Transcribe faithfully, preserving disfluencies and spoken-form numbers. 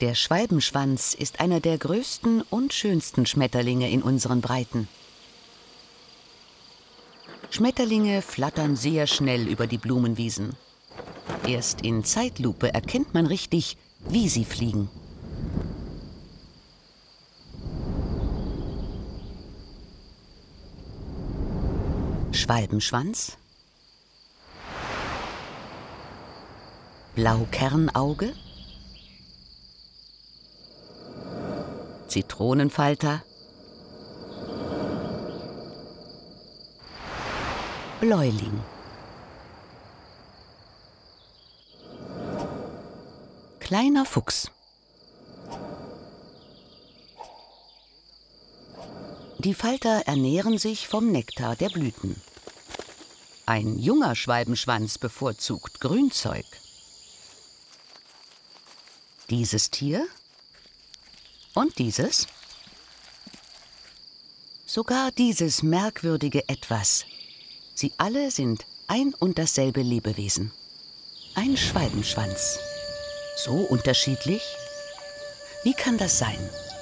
Der Schwalbenschwanz ist einer der größten und schönsten Schmetterlinge in unseren Breiten. Schmetterlinge flattern sehr schnell über die Blumenwiesen. Erst in Zeitlupe erkennt man richtig, wie sie fliegen. Schwalbenschwanz, Blaukernauge, Zitronenfalter, Bläuling. Kleiner Fuchs. Die Falter ernähren sich vom Nektar der Blüten. Ein junger Schwalbenschwanz bevorzugt Grünzeug. Dieses Tier und dieses. Sogar dieses merkwürdige Etwas. Sie alle sind ein und dasselbe Lebewesen. Ein Schwalbenschwanz. So unterschiedlich? Wie kann das sein?